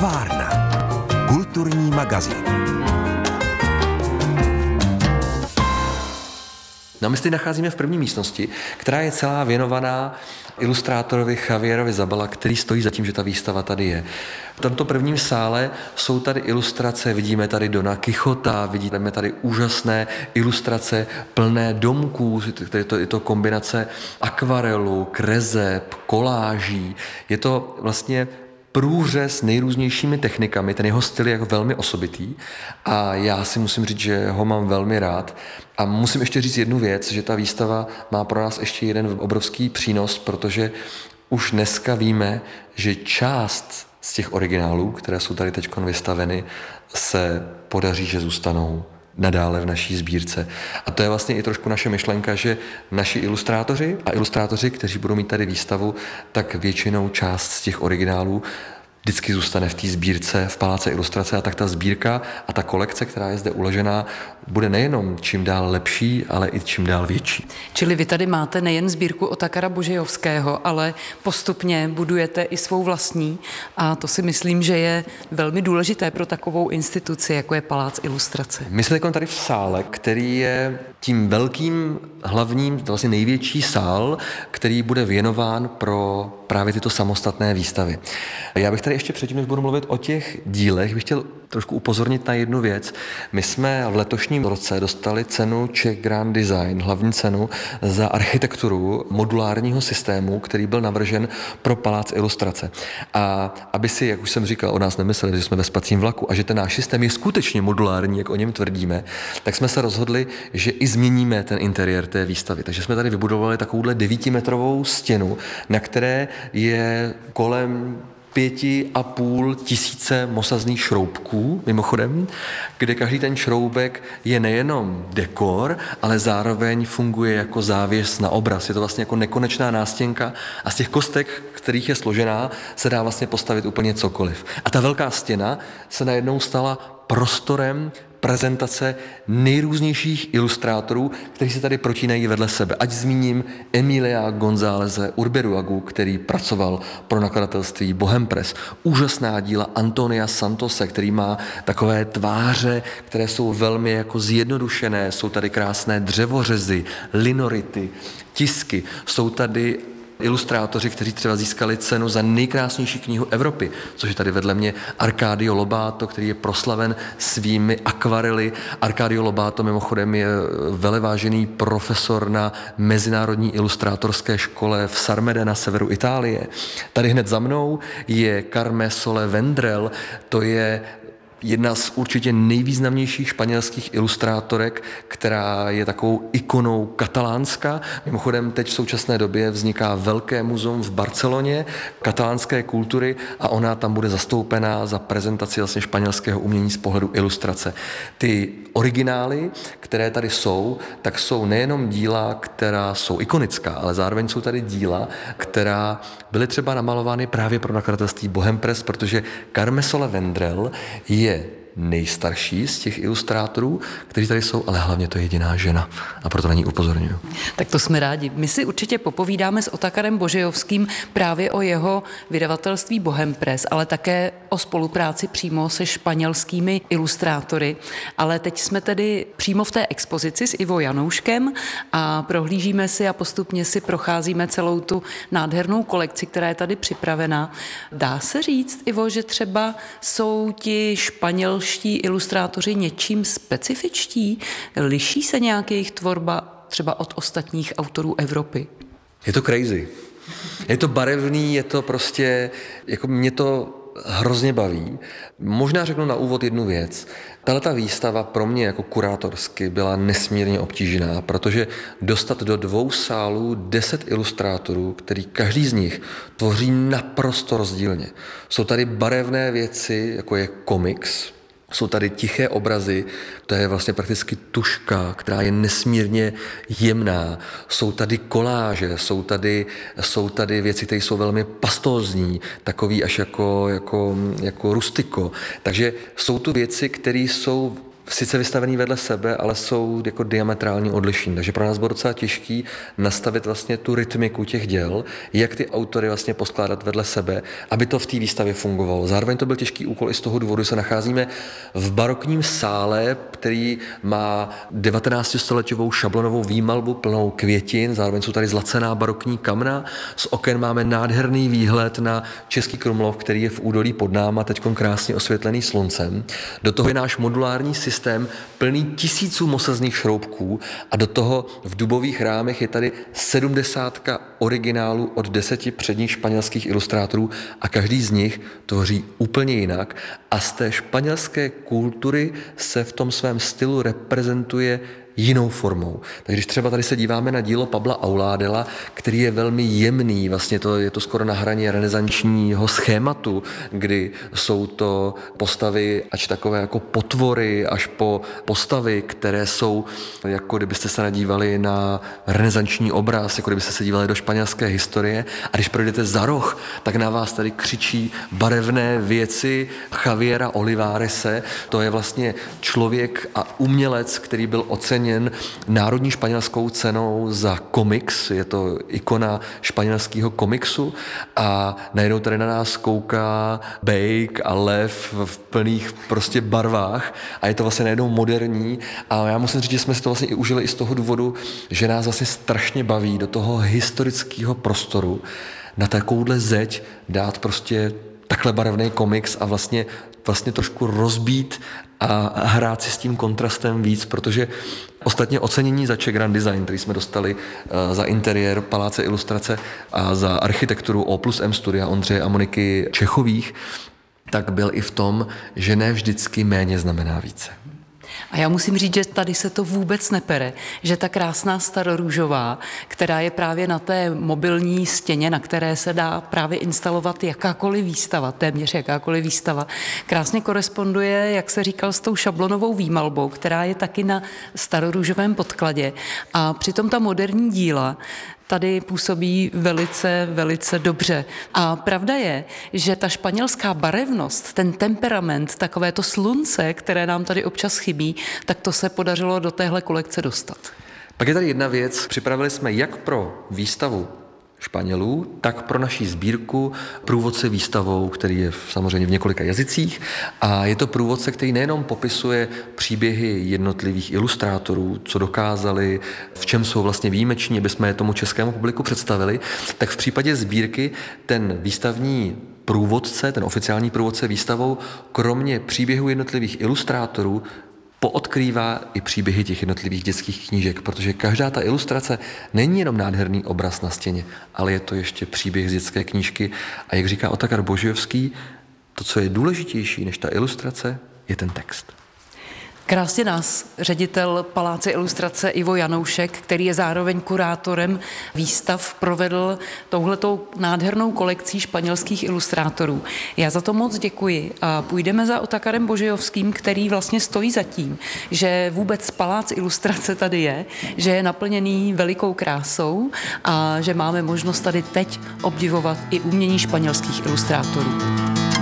Kavárna. Kulturní magazín. No, my se teď nacházíme v první místnosti, která je celá věnovaná ilustrátorovi Javierovi Zabala, který stojí za tím, že ta výstava tady je. V tomto prvním sále jsou tady ilustrace, vidíme tady Dona Quixota, vidíme tady úžasné ilustrace plné domků, je to kombinace akvarelu, kreseb, koláží, je to vlastně průřez nejrůznějšími technikami, ten jeho styl je jako velmi osobitý a já si musím říct, že ho mám velmi rád. A musím ještě říct jednu věc, že ta výstava má pro nás ještě jeden obrovský přínos, protože už dneska víme, že část z těch originálů, které jsou tady teď vystaveny, se podaří, že zůstanou nadále v naší sbírce. A to je vlastně i trošku naše myšlenka, že naši ilustrátoři, kteří budou mít tady výstavu, tak většinou část z těch originálů vždycky zůstane v té sbírce v Paláce ilustrace a tak ta sbírka a ta kolekce, která je zde uložená, bude nejenom čím dál lepší, ale i čím dál větší. Čili vy tady máte nejen sbírku Otakara Božejovského, ale postupně budujete i svou vlastní a to si myslím, že je velmi důležité pro takovou instituci, jako je Palác ilustrace. My jsme tady v sále, který je tím velkým, hlavním, vlastně největší sál, který bude věnován pro právě tyto samostatné výstavy. Já bych tady ještě předtím, než budu mluvit o těch dílech, bych chtěl trošku upozornit na jednu věc. My jsme v letošním roce dostali cenu Czech Grand Design, hlavní cenu za architekturu modulárního systému, který byl navržen pro Palác ilustrace. A aby si, jak už jsem říkal, o nás nemysleli, že jsme ve spacím vlaku a že ten náš systém je skutečně modulární, jak o něm tvrdíme, tak jsme se rozhodli, že i změníme ten interiér té výstavy. Takže jsme tady vybudovali takovouhle 9metrovou stěnu, na které je kolem 5,5 tisíce mosazných šroubků, mimochodem, kde každý ten šroubek je nejenom dekor, ale zároveň funguje jako závěs na obraz. Je to vlastně jako nekonečná nástěnka a z těch kostek, kterých je složená, se dá vlastně postavit úplně cokoliv. A ta velká stěna se najednou stala prostorem prezentace nejrůznějších ilustrátorů, kteří se tady protínají vedle sebe. Ať zmíním Emilia Gonzáleze Urberuagu, který pracoval pro nakladatelství Bohem Press. Úžasná díla Antonia Santose, který má takové tváře, které jsou velmi jako zjednodušené. Jsou tady krásné dřevořezy, linority, tisky. Jsou tady ilustrátoři, kteří třeba získali cenu za nejkrásnější knihu Evropy, což je tady vedle mě Arcadio Lobato, který je proslaven svými akvarely. Arcadio Lobato mimochodem je velevážený profesor na mezinárodní ilustrátorské škole v Sarmede na severu Itálie. Tady hned za mnou je Carme Soler Vendrell, to je jedna z určitě nejvýznamnějších španělských ilustrátorek, která je takovou ikonou katalánska. Mimochodem teď v současné době vzniká velké muzeum v Barceloně katalánské kultury a ona tam bude zastoupená za prezentaci vlastně španělského umění z pohledu ilustrace. Ty originály, které tady jsou, tak jsou nejenom díla, která jsou ikonická, ale zároveň jsou tady díla, která byly třeba namalovány právě pro nakladatelství Bohem Press, protože Carme Soler Vendrell je nejstarší z těch ilustrátorů, kteří tady jsou, ale hlavně to je jediná žena a proto na ní upozorňuji. Tak to jsme rádi. My si určitě popovídáme s Otakarem Božejovským právě o jeho vydavatelství Bohem Press, ale také o spolupráci přímo se španělskými ilustrátory. Ale teď jsme tedy přímo v té expozici s Ivo Janouškem a prohlížíme si a postupně si procházíme celou tu nádhernou kolekci, která je tady připravena. Dá se říct, Ivo, že třeba jsou ti španělští ilustrátoři něčím specifičtí? Liší se nějak jejich tvorba třeba od ostatních autorů Evropy? Je to crazy. Je to barevný, je to prostě, jako mě to hrozně baví. Možná řeknu na úvod jednu věc. Tahleta výstava pro mě jako kurátorsky byla nesmírně obtížná, protože dostat do 2 sálů 10 ilustrátorů, který každý z nich tvoří naprosto rozdílně. Jsou tady barevné věci, jako je komiks, jsou tady tiché obrazy, to je vlastně prakticky tužka, která je nesmírně jemná. Jsou tady koláže, jsou tady věci, které jsou velmi pastózní, takový až jako rustiko. Takže jsou tu věci, které jsou sice vystavený vedle sebe, ale jsou jako diametrálně odlišní. Takže pro nás bylo docela těžký nastavit vlastně tu rytmiku těch děl, jak ty autory vlastně poskládat vedle sebe, aby to v té výstavě fungovalo. Zároveň to byl těžký úkol i z toho důvodu, že se nacházíme v barokním sále, který má 19-stoletovou šablonovou výmalbu plnou květin, zároveň jsou tady zlacená barokní kamna, z oken máme nádherný výhled na Český Krumlov, který je v údolí pod náma, teďkon krásně osvětlený sluncem. Do toho je náš modulární systém plný tisíců mosazných šroubků a do toho v dubových rámech je tady 70 originálů od 10 předních španělských ilustrátorů a každý z nich tvoří úplně jinak a z té španělské kultury se v tom svém stylu reprezentuje jinou formou. Takže když třeba tady se díváme na dílo Pabla Auládela, který je velmi jemný, vlastně je to skoro na hraně renesančního schématu, kdy jsou to postavy až takové jako potvory, až po postavy, které jsou, jako kdybyste se nadívali na renesanční obraz, jako kdybyste se dívali do španělské historie a když projdete za roh, tak na vás tady křičí barevné věci Javiera Olivarese. To je vlastně člověk a umělec, který byl oceněn národní španělskou cenou za komiks, je to ikona španělského komiksu a najednou tady na nás kouká bejk a lev v plných prostě barvách a je to vlastně najednou moderní a já musím říct, že jsme si to vlastně i užili i z toho důvodu, že nás vlastně strašně baví do toho historického prostoru na takovouhle zeď dát prostě takhle barevný komiks a vlastně trošku rozbít a hrát si s tím kontrastem víc, protože ostatně ocenění za Czech Grand Design, který jsme dostali za interiér Paláce ilustrace a za architekturu O+M studia Ondřeje a Moniky Čechových, tak byl i v tom, že ne vždycky méně znamená více. A já musím říct, že tady se to vůbec nepere, že ta krásná starorůžová, která je právě na té mobilní stěně, na které se dá právě instalovat jakákoliv výstava, téměř jakákoliv výstava, krásně koresponduje, jak se říkal, s tou šablonovou výmalbou, která je taky na starorůžovém podkladě. A přitom ta moderní díla tady působí velice, velice dobře. A pravda je, že ta španělská barevnost, ten temperament, takové to slunce, které nám tady občas chybí, tak to se podařilo do téhle kolekce dostat. Pak je tady jedna věc, připravili jsme jak pro výstavu Španělů, tak pro naši sbírku průvodce výstavou, který je samozřejmě v několika jazycích a je to průvodce, který nejenom popisuje příběhy jednotlivých ilustrátorů, co dokázali, v čem jsou vlastně výjimeční, aby jsme je tomu českému publiku představili, tak v případě sbírky ten výstavní průvodce, ten oficiální průvodce výstavou, kromě příběhů jednotlivých ilustrátorů, poodkrývá i příběhy těch jednotlivých dětských knížek, protože každá ta ilustrace není jenom nádherný obraz na stěně, ale je to ještě příběh z dětské knížky a jak říká Otakar Božijovský, to, co je důležitější než ta ilustrace, je ten text. Krásně nás ředitel Paláce ilustrace Ivo Janoušek, který je zároveň kurátorem výstav, provedl touhletou nádhernou kolekcí španělských ilustrátorů. Já za to moc děkuji a půjdeme za Otakarem Božijovským, který vlastně stojí za tím, že vůbec Palác ilustrace tady je, že je naplněný velikou krásou a že máme možnost tady teď obdivovat i umění španělských ilustrátorů.